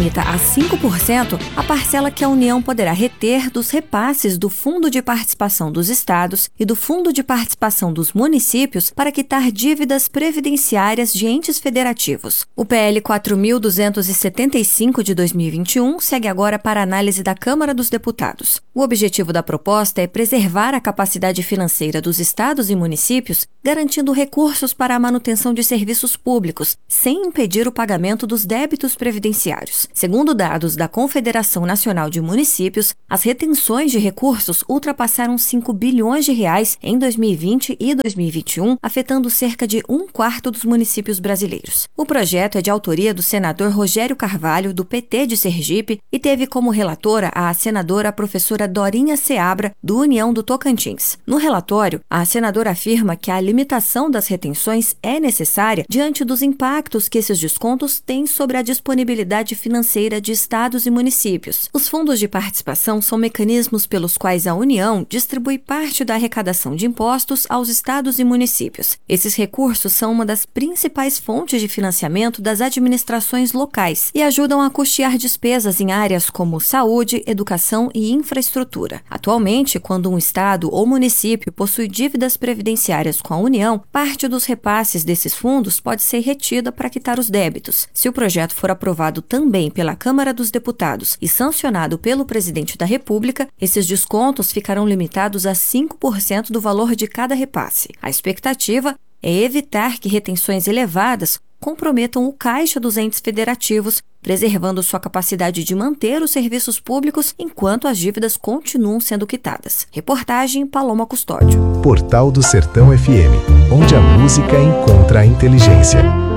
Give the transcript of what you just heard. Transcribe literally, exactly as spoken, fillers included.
limita a cinco por cento a parcela que a União poderá reter dos repasses do Fundo de Participação dos Estados e do Fundo de Participação dos Municípios para quitar dívidas previdenciárias de entes federativos. O P L quatro mil duzentos e setenta e cinco de dois mil e vinte e um segue agora para análise da Câmara dos Deputados. O objetivo da proposta é preservar a capacidade financeira dos estados e municípios, garantindo recursos para a manutenção de serviços públicos, sem impedir o pagamento dos débitos previdenciários. Segundo dados da Confederação Nacional de Municípios, as retenções de recursos ultrapassaram cinco bilhões de reais em dois mil e vinte e dois mil e vinte e um, afetando cerca de um quarto dos municípios brasileiros. O projeto é de autoria do senador Rogério Carvalho, do P T de Sergipe, e teve como relatora a senadora professora Dorinha Seabra, do União do Tocantins. No relatório, a senadora afirma que a limitação das retenções é necessária diante dos impactos que esses descontos têm sobre a disponibilidade financeira de estados e municípios. Os fundos de participação são mecanismos pelos quais a União distribui parte da arrecadação de impostos aos estados e municípios. Esses recursos são uma das principais fontes de financiamento das administrações locais e ajudam a custear despesas em áreas como saúde, educação e infraestrutura. Atualmente, quando um estado ou município possui dívidas previdenciárias com a União, parte dos repasses desses fundos pode ser retida para quitar os débitos. Se o projeto for aprovado também pela Câmara dos Deputados e sancionado pelo Presidente da República, esses descontos ficarão limitados a cinco por cento do valor de cada repasse. A expectativa é evitar que retenções elevadas comprometam o caixa dos entes federativos, preservando sua capacidade de manter os serviços públicos enquanto as dívidas continuam sendo quitadas. Reportagem Paloma Custódio. Portal do Sertão F M, onde a música encontra a inteligência.